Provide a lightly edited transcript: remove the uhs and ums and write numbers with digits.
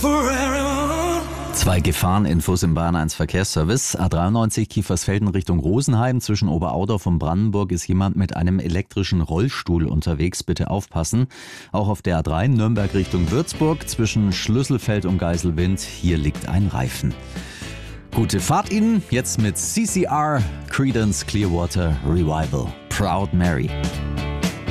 Zwei Gefahreninfos im Bayern 1 Verkehrsservice. A93 Kiefersfelden Richtung Rosenheim. Zwischen Oberaudorf und Brandenburg ist jemand mit einem elektrischen Rollstuhl unterwegs. Bitte aufpassen. Auch auf der A3 Nürnberg Richtung Würzburg. Zwischen Schlüsselfeld und Geiselwind. Hier liegt ein Reifen. Gute Fahrt Ihnen. Jetzt mit CCR, Creedence Clearwater Revival. Proud Mary.